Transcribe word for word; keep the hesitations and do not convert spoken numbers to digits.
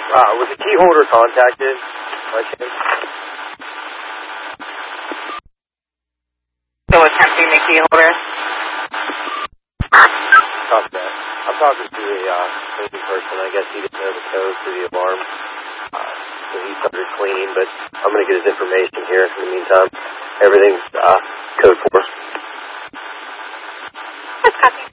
Uh, was the key holder contacted? By chance? So attempting the key holder? Copy that. I'm talking to a uh, cleaning person. I guess he didn't know the code for the alarm. Uh, so he started cleaning, but I'm going to get his information here. In the meantime, everything's uh, code four. Copy.